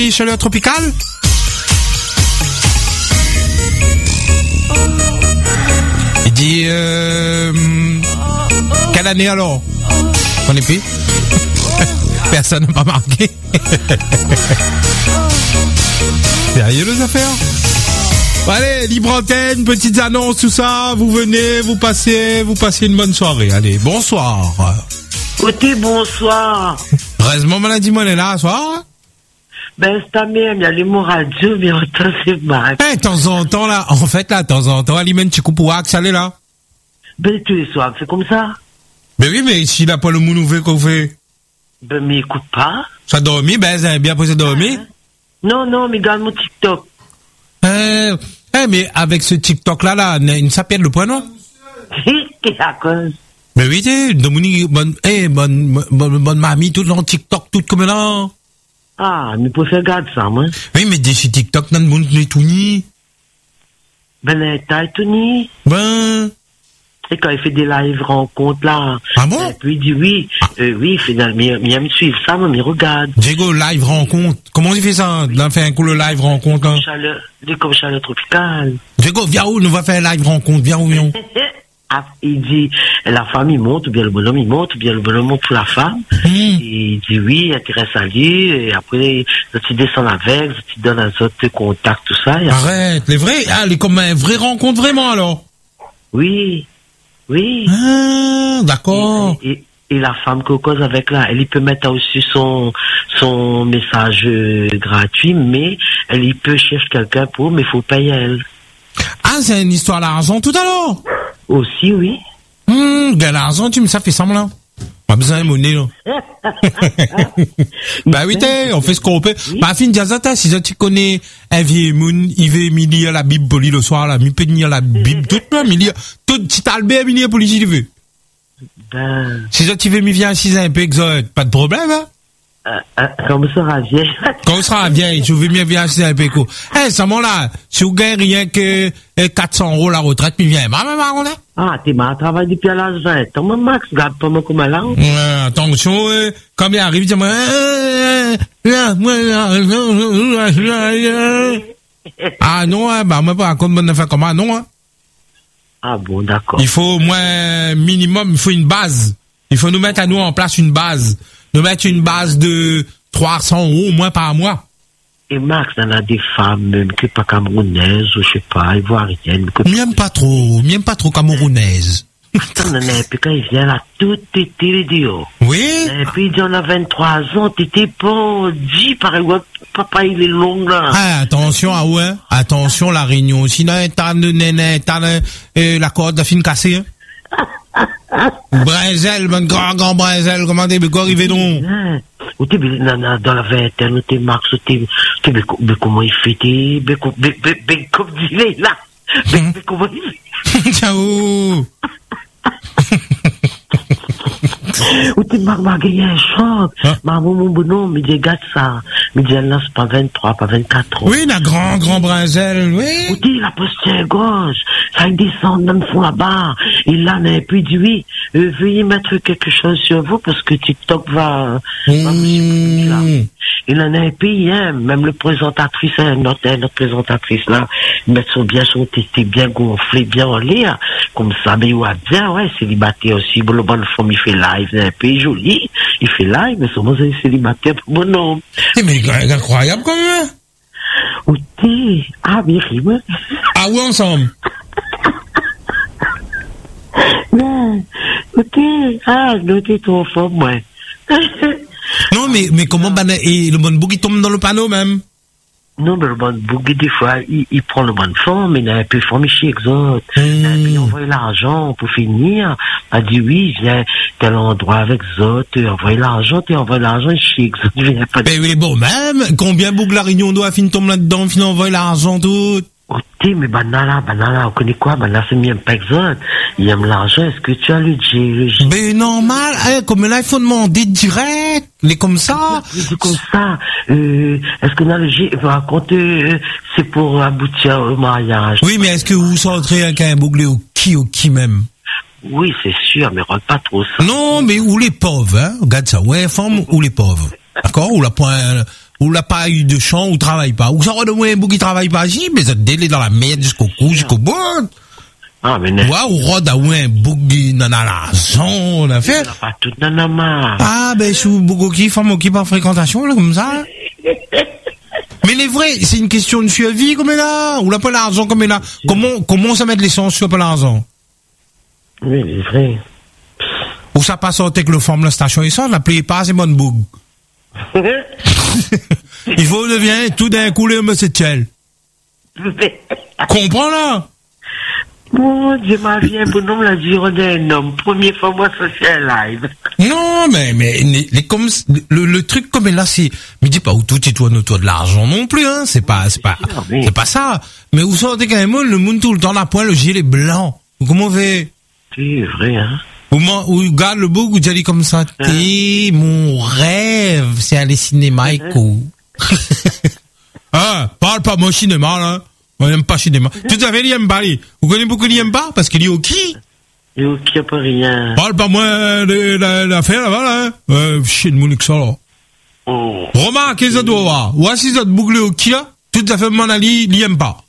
Chaleur tropicale. Il dit quelle année alors? On est plus? Personne n'a pas marqué. Sérieux les affaires? Allez, libre antenne, petites annonces, tout ça. Vous venez, vous passez une bonne soirée. Allez, bonsoir. Ok, bonsoir. Heureusement, maladie, moi, elle est là, soir. Ben, c'est ta mère, il y a les mots radio, mais autant c'est mal. De temps en temps, là, en fait, là, de temps en temps, Alimène, tu coupes ou axe, elle est là. Ben, tous les soirs, c'est comme ça. Ben oui, mais s'il n'a pas le mot nouveau qu'on fait. Ben, mais écoute pas. Ça a dormi, ben, ça a bien posé dormi. Non, mais garde mon TikTok. Mais avec ce TikTok-là, il s'appelle le point, non? Qu'est-ce à cause? Mais oui, Dominique, bonne mamie, tout dans TikTok, tout comme là. Ah, mais pour faire garde ça, moi. Oui, mais des TikTok, dans le monde, les tout ni. Ben, t'as tout ni. Ben. Et quand il fait des live rencontres, là. Ah bon? Et puis il dit oui. Oui, finalement, il aime suivre ça, mais il regarde. Diego, live rencontre. Comment il fait ça? Là, fait un coup le live rencontre, hein? Comme chaleur tropicale. Diego, viens où? Nous va faire un live rencontre, viens où, viens. Ah, il dit, la femme, il monte, ou bien le bonhomme, il monte, ou bien le bonhomme monte pour la femme. Il dit oui, intéresse à lui, et après, tu descends avec, tu donnes un autre contact, tout ça. Arrête, les vrais, elle est comme une vraie rencontre, vraiment, alors? Oui. Ah, d'accord. Et la femme qu'on cause avec là, elle peut mettre aussi son message gratuit, mais elle peut chercher quelqu'un mais il faut payer elle. Ah, c'est une histoire d'argent tout à l'heure. Aussi, oui. De l'argent, ça fait semblant. Pas besoin de monnaie, là. Bah oui, on fait ce qu'on peut. Oui. Bah, fin Diazata, si tu connais un vieux moun, il veut lire la Bible pour lire le soir, là, il peut lire la Bible, tout, là, il lire, tout, si t'as le bien, il lire pour lire, si tu veux. Ben. Si tu veux, il vient assis un peu exote, pas de problème, hein. Quand on sera vieille. Quand on sera vieille, je veux bien assis un peu, quoi. Ça m'en là, si vous gagnez rien que 400 € la retraite, puis viens, maman, là. Ah, t'es mal travaillé depuis à l'âge 20. T'as mon max, garde pas moi comme un là. Attention, quand il arrive, dis-moi, ah non, bah, moi, pas comme bonne faire comme ça, non, hein. Ah bon, d'accord. Il faut au moins, minimum, il faut une base. Il faut nous mettre à nous en place une base. Nous mettre une base de 300 € au moins par mois. Et Max, il y en a des femmes, même, qui pas camerounaises, ou je sais pas, ivoiriennes. M'aime pas trop camerounaises. Attends, non, et puis quand il vient là, tout était idiot. Oui. Et puis il dit, on a 23 ans, t'étais pas dit, par exemple, papa, il est long, là. Ah, attention, ah ouais. Attention, la réunion. Sinon, t'as la corde de fin cassée, hein. Brésil, mon grand Brésil, comment t'es arrivé donc? Ou t'es dans la vingtaine, ou t'es Max, ou t'es comment il fait, comme dit là. Comment il fait? Ciao. Ou t'es gagné un choc. Maman, mon bonhomme, il dit, regarde ça. Il dit, là, c'est pas 23, pas 24 ans. Oui, la grand Brésil, oui. Ou t'es la posture gauche. Ça, il descend dans le fond là-bas. Il l'a, et puis il dit, oui, veuillez mettre quelque chose sur vous parce que TikTok va il en a un pays, hein, même le présentatrice, notre présentatrice là, mettre son tété bien gonflé, bien en l'air, comme ça, mais il a bien, ouais, célibataire aussi, bon, le bonne forme, il fait live, c'est un pays joli, il fait live, mais souvent c'est célibataire pour mon nom. Mais c'est incroyable quand même. Où t'es? Ah, bien, ouais. Ah oui, ensemble. Non, ok, t'es trop fort, moi. Non, mais comment, et le bon bouc, il tombe dans le panneau, même? Non, mais le bon bouc, des fois, il prend le bonne forme, mais il a un peu formé chez Exote. Et puis, il envoie l'argent pour finir. Il dit, oui, viens, tel endroit avec Exote, envoie l'argent chez Exote. Mais oui, bon, même, combien bouc la réunion doit finir tombe là-dedans, finir envoie l'argent, tout? Ok, mais banala, on connaît quoi? Banala, c'est mieux pas Exote. Il aime l'argent, est-ce que tu as le G? Mais normal, comme là, il faut demander direct, les comme ça. C'est comme ça, est-ce que dans le G, raconte, c'est pour aboutir au mariage. Oui, mais est-ce que vous sortirez avec un bouclé au qui même? Oui, c'est sûr, mais regarde pas trop ça. Non, mais où les pauvres, hein? Regarde ça, ouais, femme ou les pauvres. D'accord? Ou la point, ou l'a pas eu de chance, ou travaille pas. Ou ça rend un bout qui travaille pas, j'y, mais ça délai dans la merde jusqu'au cou, jusqu'au bout. Ah, mais Ouais, ou rod a un bout qui n'en a l'argent, on a fait. on a pas tout dans la main. Ah, ben, sous beaucoup qui, femme qui par fréquentation, là, comme ça. Mais les vrais, c'est une question de survie, comme elle a, ou l'a pas l'argent, comme elle a. Comment ça met de l'essence sur pas l'argent? Oui, c'est vrai. Ou ça passe avec le forme la station essence, la plaie pas, c'est bonne boug. Il faut devient tout d'un coup le monsieur Tchel. Comprends là? Mon Dieu, ma vie, un bonhomme, la dure d'un homme. Première fois, moi, social live. Non, mais, comme, le truc comme là, c'est, me dis pas où tout est toi de l'argent non plus, hein. C'est pas ça. Mais où sortez quand même, le monde tout le temps, la pointe, le gilet blanc. Comment on fait? C'est vrai, hein. Ou garde le book, ou tu dis comme ça, mon rêve, c'est aller cinéma, éco. Ah, parle pas mon cinéma, là. On n'aime pas cinéma. Tout à fait, il n'aime pas, lui. Vous connaissez beaucoup qu'il n'aime pas? Parce qu'il est au qui? Il est au qui, pas rien. Parle pas moi de l'affaire, là-bas, là. Chien de mon ex, là. Oh. Remarque, qu'est-ce que ça doit voir? Voici ça bouclé au qui, là. Tout à fait, mon ali, il n'aime pas.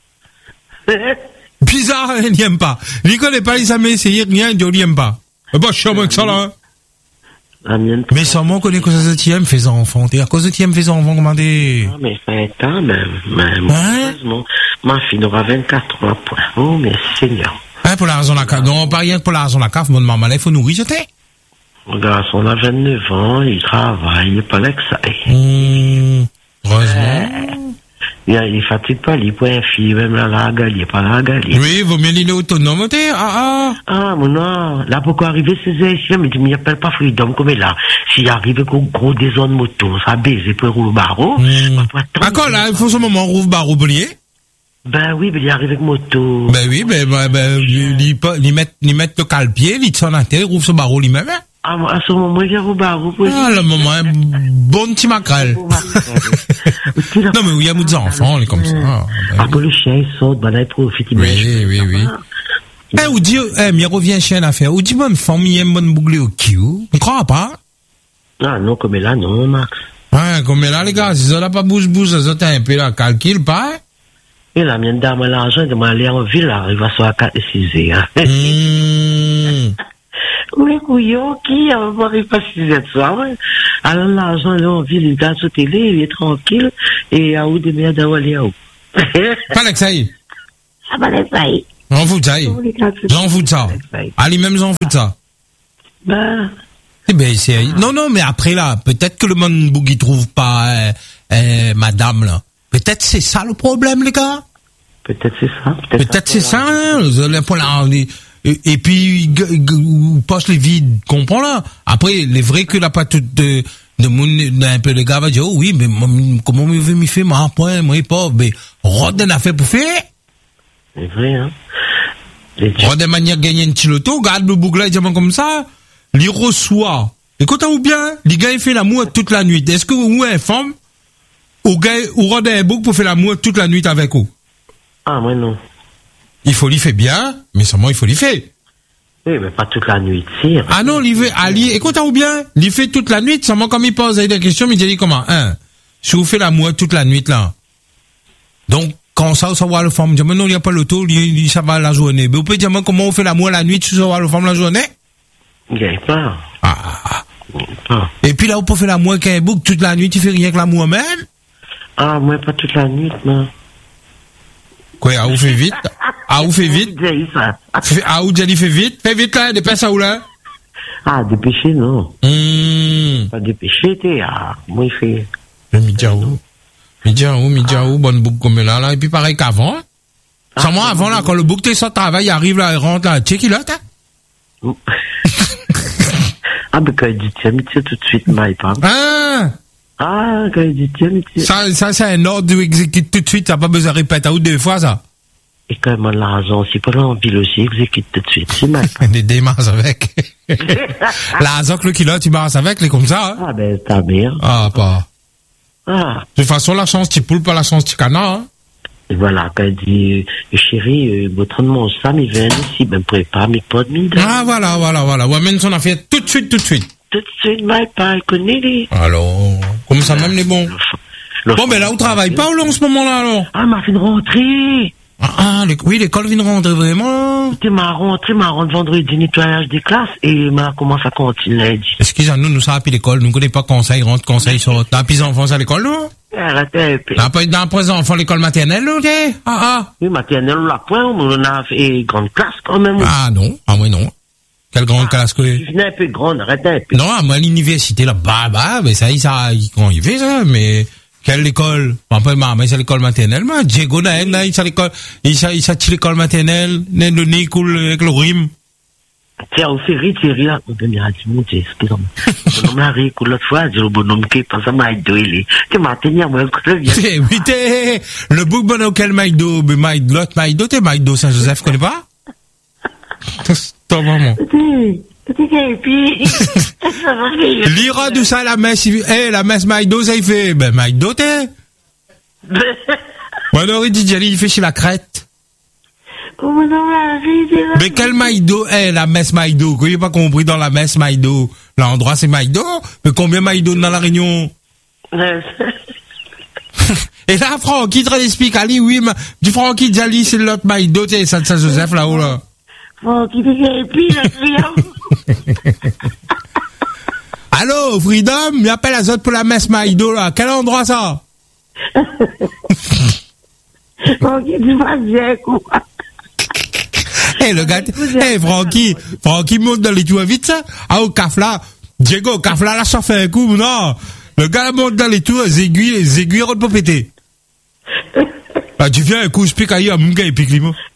Bizarre, il n'aime pas. Il connaît pas, il s'est essayé, rien, il n'aime pas. Eh ben, je suis avec ça, là. Mais seulement connaît que ça tient, faisant enfant. T'es à cause de tient, faisant enfant, comment t'es? Ah, mais ça a été, malheureusement, ma fille aura 24 ans, point. Oh, mais Seigneur. Hein, pour l'argent la cave. Non, pas rien que pour l'argent la cave, mon maman, il faut nourrir, j'étais. Mon garçon a 29 ans, il travaille, il est pas là que ça. Heureusement. Il fatigue pas, il peut un fille, même là, la gale, il est pas la gale. Oui, vaut mieux il est autonome, t'es. Ah, mon non. Là, pourquoi arriver ces échelles, mais tu m'y appelles pas Freedom, comme là. S'il arrive avec un gros désordre de moto, ça baise, pour rouler barreau. D'accord, là, il faut ce moment, rouvre barreau, oublier. Ben oui, mais il arrive avec moto. Ben oui, il met le calpier, il s'en a terre, rouvre ce barreau lui-même, hein. Ah, à ce moment, il vient au barreau. Ah, le moment, bon petit mackerel. Non, mais il y a beaucoup d'enfants, il est comme ça. Après, le chien, il saute, ben là, il profite, il oui. Eh, ou dit, mais revient chien à faire. Ou dit, bonne famille, une bonne boucle au cul. On croit pas? Ah, non, comme là, non, Max. Ouais, comme là, les gars, si ça n'a pas bouge, ça t'a un peu là, calcul, pas? Et la mienne dame, l'argent, de m'aller en ville, là, il va sur la 4 et 6 heures. Oui, couillon, qui n'arrive pas 6 heures de soir, ouais. Alors, l'argent, là, en ville, il regarde sur télé, il est tranquille, et à où des merdes à aller à où. Pas l'exaïe. Ah, pas l'exaïe. J'en fous de ça. J'en fous de ça. Allez, même j'en fous de ça. Ben. Eh ben, c'est, non, mais après, là, peut-être que le monde bougie trouve pas, madame, là. Peut-être c'est ça le problème, les gars. Peut-être c'est ça. Peut-être c'est ça, hein. Et puis, poche les vides, comprends là. Après, les vrais que la pas tout de un peu de gars va dire, oh oui, mais comment me veut m'y faire, moi, point, moi, pas, mais, rode d'un affaire pour faire. C'est vrai, hein. Rode de manière gagner un petit loto, garde le boucle là, comme ça, il reçoit. Écoutez-vous bien, les gars, il fait l'amour toute la nuit. Est-ce que vous, une femme, ou gars, ou rode un boucle pour faire l'amour toute la nuit avec vous? Ah, moi, non. Il faut l'y faire bien, mais seulement il faut l'y faire. Oui, mais pas toute la nuit, si. Ah non, l'y fait, écoutez-vous bien, l'y fait toute la nuit, seulement comme il pose des questions, il dit comment, si vous faites l'amour toute la nuit, là. Donc, quand ça va le femme, dire, mais non, il n'y a pas le taux, ça va la journée. Mais vous pouvez dire, comment on fait l'amour la nuit, si ça va le femme la journée? Il n'y a pas. Et puis là, vous pouvez faire l'amour avec un bouc toute la nuit, tu fais rien que l'amour même? Ah, moi, pas toute la nuit, non. Quoi, vous fait vite? Vous fait vite? Vous fait vite? Fais vite, là, dépêche ça, ou là? Ah, dépêcher, non. Pas dépêcher, moi, il fait. Le Midiaou, bonne boucle comme là, et puis pareil qu'avant. Seulement avant, là, quand le bouc t'es ça travail, il arrive là, il rentre là, check, il là, Ah, mais quand il dit tiens, tout de suite, il parle. Ah, quand il dit tiens, ça, c'est un ordre de exécute tout de suite, t'as pas besoin de répéter ou deux fois, ça. Et quand même, l'argent, c'est pas l'envie aussi, exécute tout de suite, c'est mal. Des démarches avec. L'argent que le kilo, tu marches avec, les comme ça, hein. Ah, ben, ta mère. Ah, pas. Ah. De toute façon, la chance, tu poules pas la chance, tu canard, hein. Et voilà, quand il dit, chérie, votre de mon Sam, il vient ici, ben, prépare mes potes, mine. Ah, voilà. Ouais, même son affaire tout de suite. Tout de suite, pas, il connaît les. Alors, comme ça, même les bons. Bon, ben là, on travaille pas, ou là, en ce moment-là, alors? Ah, m'a fait une rentrée. Oui, l'école vient de rentrer vraiment. C'était ma rentrée vendredi, nettoyage des classes, et m'a commencé à continuer lundi. Excusez-nous, nous sommes à l'école, nous ne connaissons pas conseil, rentre, conseil, sort. T'as pis enfants à l'école, là? Arrêtez un peu. T'as pas dans présent enfant l'école maternelle, là, t'es? Oui, maternelle, on l'a point, on a fait grande classe, quand même. Non, moi, non. Quelle grande classe que... Je venais un peu grande, arrêtez un peu. Non, moi, l'université, là, mais ça, quand il fait ça, mais... Quelle école? Mais c'est l'école maternelle, mais Diego, là, il c'est l'école, il c'est l'école maternelle, le nez coule avec le rime. Tiens, au ferry, Thierry, là, on peut me dire, excusez-moi. Le bonhomme, là, réécoute l'autre fois, j'ai le bonhomme qui passe à Maïdo, il est, tu m'as tenu, moi, écoute, bien. Oui, t'es, le bouc bonhomme, quel Maïdo, l'autre Maïdo, t'es Maïdo Saint-Joseph, connais pas? T'as vraiment. L'ira d'où ça la messe, la messe Maïdo, ça il fait, Maïdo t'es. Bon, alors il dit, il fait chez la Crète. Mais quel Maïdo, la messe Maïdo, que j'ai pas compris dans la messe Maïdo. L'endroit c'est Maïdo, mais combien Maïdo dans la Réunion? Et là, Francky te explique, Ali, oui, du Francky Djali, c'est l'autre Maïdo, t'es Saint-Joseph là-haut, là. Francky, t'es puis, là, Allô, Freedom, il appelle à autres pour la messe Maïdo, là. Quel endroit, ça? Francky, tu vas bien, quoi. Le gars, Francky monte dans les tours vite, ça. Au Cafla. Diego, Cafla, là, ça fait un coup, non. Le gars monte dans les tours, les aiguilles rentrent pas péter. Là, tu viens un coup, je pique à mon gars, et pique les mots.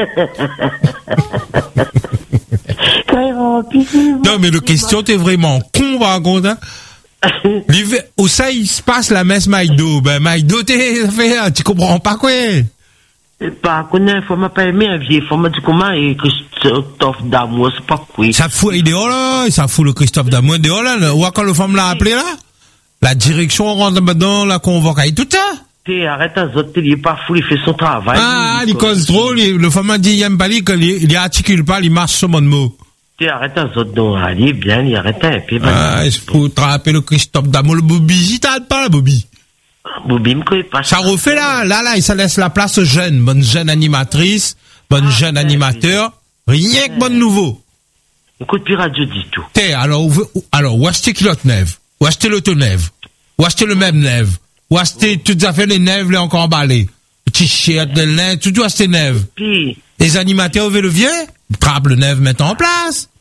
Non, mais la question, t'es vraiment con, par contre, hein. Où ça, il se passe la messe Maïdo? Maïdo, tu comprends pas, quoi? Pas connaître, faut m'a pas aimer un vieil, faut m'a dit comment, et Christophe Damour, c'est pas quoi. Ça fout idéal, là, ça fout le Christophe Damour idéal, là. Ou quand le femme l'a appelé, là? La direction rentre dedans, la convoque, et tout ça? Arrête un autre, il est pas fou, il fait son travail. Il cause trop, le femme a dit, il aime pas, il articule pas, il marche sur mon mot. Arrête un autre, non, il est bien, il arrête un peu. Il faut trapper le Christophe Damour, le Bobby, si t'as pas, la Bobby. Bobby me connaît pas. Ça refait là, il ça laisse la place aux jeunes, bonne jeune animatrice, bonne jeune animateur, rien que bon nouveau. Écoute, puis radio dit tout. Alors, où acheter culotte neuve? Où acheter l'auto neuve? Où acheter le même neuve? Où acheter toutes les affaires, les neuves, les encore emballées? T-shirt, de lin, tout acheter neuve. Puis. Les animateurs veulent le vieux? Trappe le neuve, mettre en place.